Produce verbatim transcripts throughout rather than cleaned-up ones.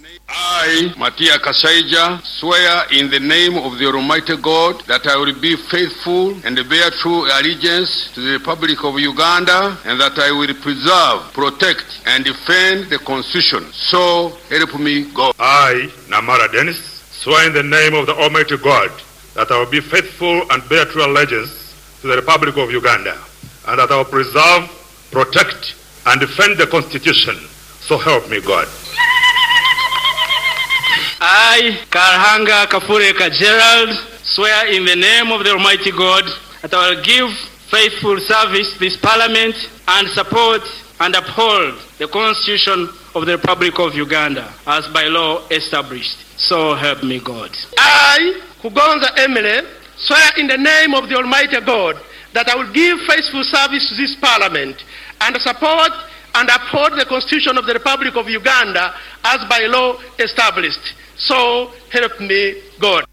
I, Matia Kasaija, swear in the name of the Almighty God that I will be faithful and bear true allegiance to the Republic of Uganda, and that I will preserve, protect, and defend the Constitution. So help me God. I, Namara Dennis, swear in the name of the Almighty God that I will be faithful and bear true allegiance to the Republic of Uganda, and that I will preserve, protect, and defend the Constitution. So help me God. I, Karhanga Kafureka Gerald, swear in the name of the Almighty God that I will give faithful service to this Parliament and support and uphold the Constitution of the Republic of Uganda as by law established. So help me God. I, Kugonza Emile, swear in the name of the Almighty God that I will give faithful service to this Parliament and support and uphold the Constitution of the Republic of Uganda as by law established. So help me God.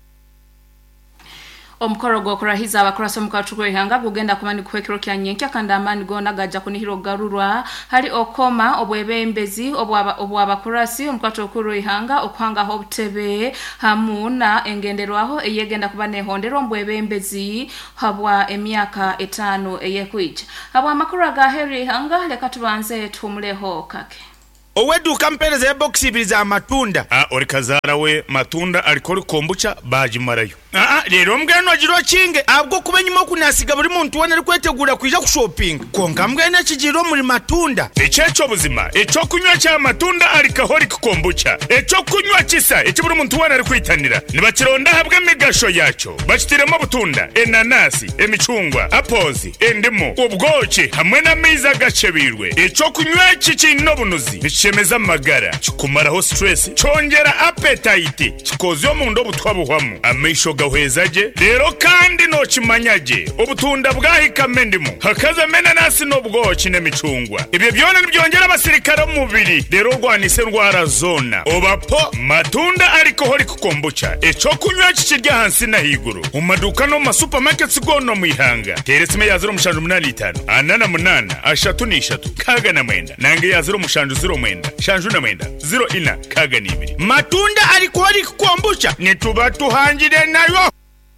Omukoro gw'okurahiza abakurasa omukatuko ihanga gugenda kumani kuhekero kya nyenkya kandi amaani gonna gajja kunihira okugarurwa hali okoma obwebembezi obw'abakurasi omukatuko okuro ihanga okuhangaho obutebe hamu na engenderwaho eyegenda kuba nehonderwa omubwebembezi habwa emyaka etaano eyekwija habwa amakuru aga heri ihanga leka tubanze tumuleho kake. Oweduka mpereza ya box ibiri za matunda. Ah, orikazara we matunda alikori kombucha baji marayo. Ah, rero mbwene ogiro kinge abwo kubenyimo kunasiga buri muntu wone ari kwetegura kwija ku shopping. Konka mbwene kigiro muri matunda. Echecho buzima, echo kunywa cya matunda alikahori kombucha. Echo kunywa kisa, echo buri muntu wone ari kwitanira. Nibakironda habwe migasho yacho. Bakitiremo butunda, enanasi, emicungwa, apozi, endimo, ubwoki hamwe na miza gacebirwe. Echo kunywa kikino bunuzi. Chemeza magara chikumaraho stress chongera appetite chikozyo mu ndo butwabuhwamu amisho gahwezaje rero kandi no chimanyaje obutunda bwahikame ndimo hakaza mena nasi no bwoki n'emicungwa ibyo byone byongera abasirikare mu mubiri rero rwanise ndwara zona obapo matunda ariko hori kukombucha echo kunywa kikirya hansi na higuru mu maduka no ma supermarkets gono mu ihanga teresime ya zero mushanju munani itanu anana munana ashatu ni ishatu kaga na mwenda nange ya zero mushanju zero mwenda shanju na mwenda zero ina kaga nibiri matunda ariko hori kukombucha nituba tuhangire nayo.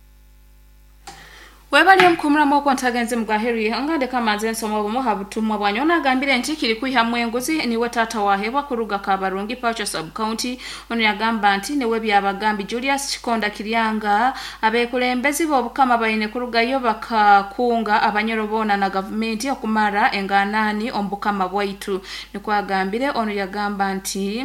Webali mkumura moko ntagenze mgaheri angande kama nze nsoma bomo habutumwa bwanyona gambire nti kiri kwihamwe enguzi niwe tata wahebwa kuruga Kabarungi Pacho sub county ono yagamba nti newe byabagambi Julius Chikonda Kiryanga abekulembezi bo bukama bayine kuruga yo bakakunga abanyorobona na government okumara enganani ombukama bwaitu nikwagambire ono yagamba nti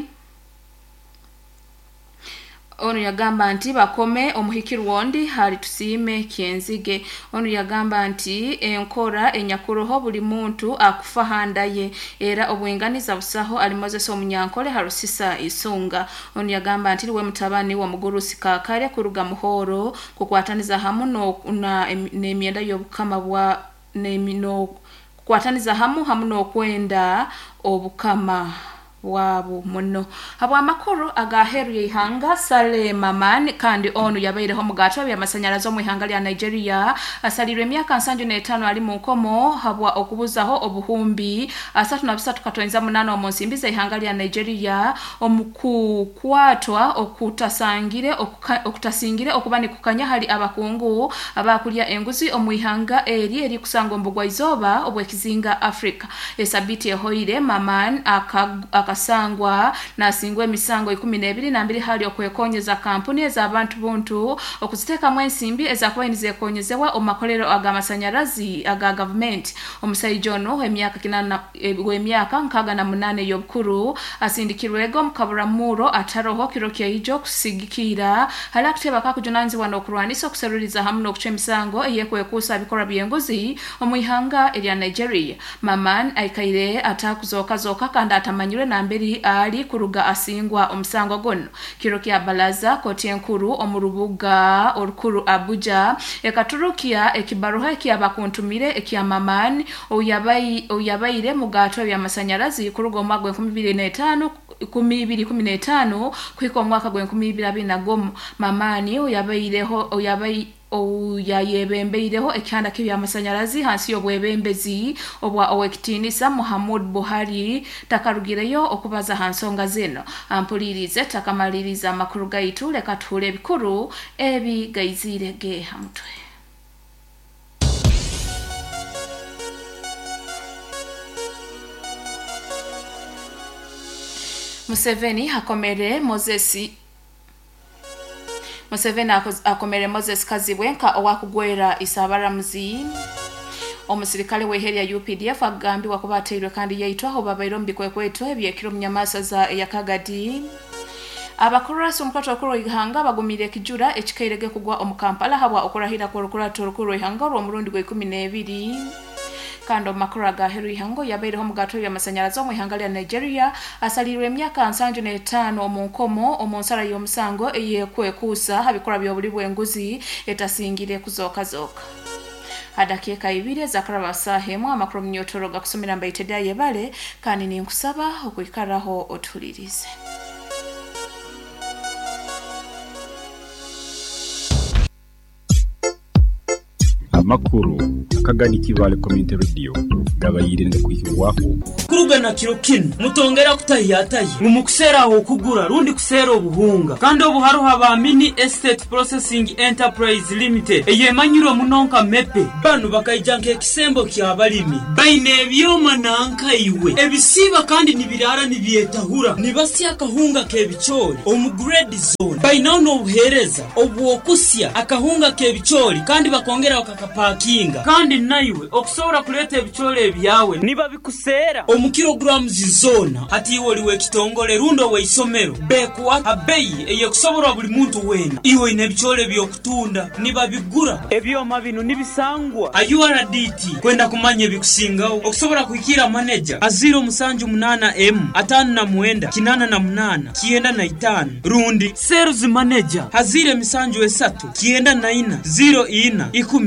Onu yagamba nti bakome omuhikiru wondi hali tusime kienzige. Onu yagamba nti enkora enyakuroho buli muntu akufahandaye era obwenganiza busaho alimoze omunyankole harusisa isunga. Onu yagamba nti we mutabani wa mugurusi kakare kuruga muhoro kukwataniza hamu no na nemyenda yobukama bwa nemino kukwataniza hamu hamu no kwenda obukama wabo muno habwa makuru agaheru ihanga sale mamani kandi onu yabaireho mugato bya masanyarazo mu ihanga lya Nigeria asalirwe myaka nsanju na etano ali mu nkomo habwa okubuzaho obuhumbi asatu na bisatu katonza munana wa monsimbiza ihanga lya Nigeria omukukwatwa okutasangire okutasingire okubani kukanya hali abakungu abakulya enguzi omu ihanga eri eri kusango mbugwa izoba obwekizinga Africa esabiti ehoire mamani aka akasangwa nasingwe emisango ikumi na ebiri na mbiri hali okwekonyeza kampuni eza abantu buntu okuziteka mwensimbi eza kubainize konyezewa omakolero aga masanyarazi aga government omusaijono emyaka kinana emyaka nkaga na munane yobukuru asindikirwego mukaburamuro ataroho kirokye ijo kusigikira halakuteba kakujunanzi wano kurwanisa kuseruriza hamno kuche misango eyekwekusa bikora byengozi omuyihanga elya Nigeria maman aikaire atakuzoka zoka kanda atamanyire na mberi ali kuruga asingwa omusango gono kirokya balaza koti enkuru omurubuga orukuru Abuja ekaturukia ekibaruha ekya bakuntumire ekya maman oyabayi oyabayire mugato bya masanyarazi kuruga omwaka wa bibiri na etaano kumi ibiri kumi na etaano kwiko mwaka gwa bibiri na gomo mamani oyabayireho oyabayi yayebembeireho ekyanda ky'ebyamashanyarazi hansi y'obwebembezi obwa Owekitiinisa Muhammad Buhari takarugireyo okubaza hansonga zino ampulirize takamaliriza amakuru gaitu leka tuhure ebikuru ebi gayizirege hamutwe. Museveni hakomere Moses Museveni akomere Moses Kazibwenka owakugwera isabaramuzi omusirikale weheria U P D F agambi wakubateirwe kandi yaitwaho babairo mbikwekwetwe ebyekiro munyamasa za yakagadi abakurasi omukwato okuro ihanga bagumire kijura ekikairege kugwa omukampala habwa okurahira ko rukurato rukuro ihanga ro murundi gwe kumi n'ebiri kando makura ga heru ihango yabeire homugato ya masanyarazo mu ihanga lya Nigeria asalirwe emyaka nsanju n'etaano omunkomo omonsara y'omusango eyekwekusa habikora byo buli bwenguzi etasingire kuzoka zoka hadakieka ibire zakaraba sahemu amakuru myotoro gakusomera mbaitedya yebale kandi ninkusaba okuikaraho otulirize. Amakuru akagani kivale community radio gabayirinde kuyibwaho kurugana kirokin mutongera kutayataye mumukusera aho kugura rundi kusera obuhunga kandi obuharo haba mini estate processing enterprise limited eyemanyiro munonka mepe banu bakayijanke kisembo kyabalimi baine ebyoma nanka iwe ebisiba kandi nibirara nibyetahura nibasya akahunga kebichori omugrade zone bainono obuhereza obwokusya akahunga kebichori kandi bakongera bakakapakinga kandi naiwe okusobora kuleta ebichori ebyawe niba bikusera omu kilograms zona ati woliwe kitongole rundo we isomero bekwa abeyi eyekusobora buli muntu wena iwe ine bichole byokutunda niba bigura ebyoma bino nibisangwa U R D T kwenda kumanye bikusingaho okusobora kuikira manager aziro musanju munana M atanu na mwenda kinana na munana kienda na itano rundi sales manager hazire misanju esatu kienda na ina zero ina ikumi